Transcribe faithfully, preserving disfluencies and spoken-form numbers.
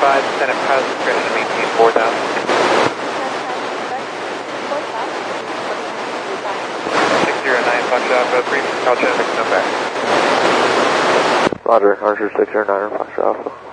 five, Senate pilot discretion to maintain four thousand. six zero nine, Fox Alpha, brief, call traffic, come back. Roger, Archer six zero nine, Fox Alpha.